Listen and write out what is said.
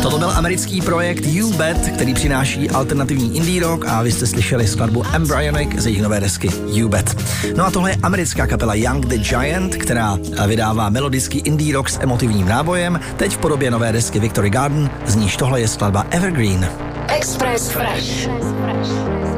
Toto byl americký projekt You Bet, který přináší alternativní indie rock a vy jste slyšeli skladbu Embryonic z jejich nové desky You Bet. No a tohle je americká kapela Young the Giant, která vydává melodický indie rock s emotivním nábojem, teď v podobě nové desky Victory Garden, z níž tohle je skladba Evergreen. Express Fresh.